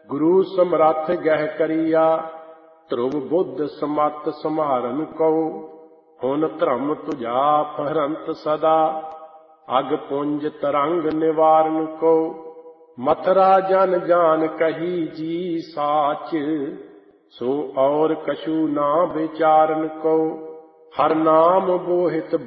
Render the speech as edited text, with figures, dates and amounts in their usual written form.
ਗੁਰੂ ਸਮਰੱਥ ਗਹਿ ਕਰੀਆ, ਧਰੁਵ ਬੁੱਧ ਸਮਤ ਸੰਹਾਰਨ ਕਉ। ਹੁਣ ਧਰਮ ਤੁਝਾ ਫਹਰੰਤ ਸਦਾ, ਅਗ ਪੁੰਜ ਤਰੰਗ ਨਿਵਾਰਨ ਕਉ। ਮਥਰਾ ਜਨ ਜਾਨ ਕਹੀ ਜੀ ਸਾਚ, ਸੋ ਔਰ ਕਛੂ ਨਾ ਵਿਚਾਰਨ ਕਉ। ਹਰ ਨਾਮ ਬੋਹਿਤ